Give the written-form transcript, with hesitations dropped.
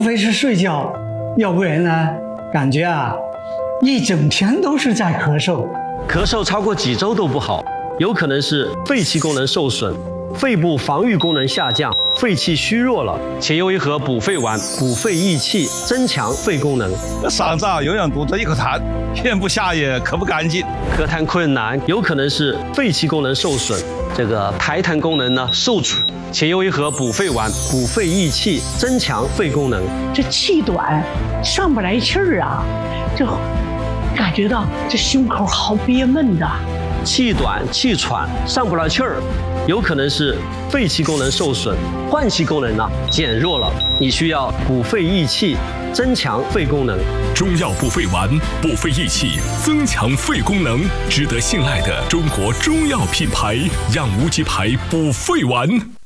非是睡觉，要不然呢，感觉一整天都是在咳嗽。 咳嗽超过几周都不好，有可能是肺气功能受损，肺部防御功能下降，肺气虚弱了。且用一盒补肺丸，补肺益气，增强肺功能。 嗓子永远堵着一口痰，咽不下也咳不干净。 咳痰困难，有可能是肺气功能受损，这个排痰功能呢受阻。且用一盒补肺丸，补肺益气，增强肺功能。 这气短，上不来气儿就感觉到这胸口好憋闷的。 气短、气喘、上不来气儿，有可能是肺气功能受损，换气功能减弱了。你需要补肺益气，增强肺功能。 中药补肺丸，补肺益气，增强肺功能，值得信赖的中国中药品牌——养无极牌补肺丸。